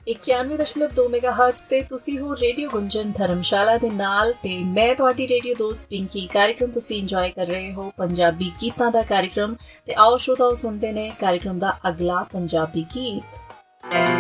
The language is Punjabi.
91.2 ਮੈਗਾਹਰਟਜ਼ ਤੇ ਤੁਸੀਂ ਹੋ ਰੇਡੀਓ ਗੁੰਜਨ ਧਰਮਸ਼ਾਲਾ ਦੇ ਨਾਲ ਤੇ ਮੈਂ ਤੁਹਾਡੀ ਰੇਡੀਓ ਦੋਸਤ ਪਿੰਕੀ। कार्यक्रम ਤੁਸੀਂ ਇੰਜੋਏ ਕਰ ਰਹੇ ਹੋ ਪੰਜਾਬੀ ਗੀਤਾਂ ਦਾ कार्यक्रम ਤੇ ਆਓ ਸ਼ੋਤਾਓ ਸੁਣਦੇ ਨੇ कार्यक्रम ਦਾ ਅਗਲਾ ਪੰਜਾਬੀ ਗੀਤ।